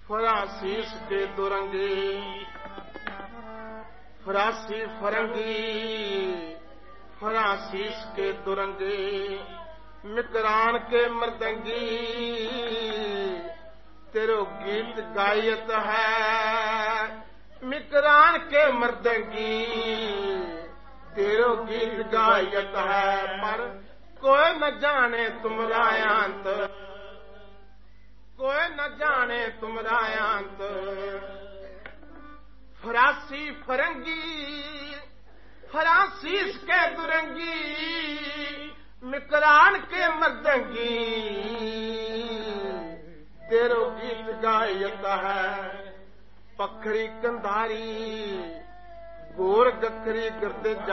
फरासीस के दुरंगी फरासी फरंगी फरासीस के दुरंगी मिकरान के मृदंगी तेरो गीत गायत है मिकरान के मृदंगी तेरो गीत गायत है पर कोई न जाने तुमरा अंत कोई न जाने तुमरा अंत फरासी फरंगी फरासीस के दुरंगी मिकरान के मृदंगी तेरो गीत गायत है पखड़ी कंधारी गोर गखरी गिरते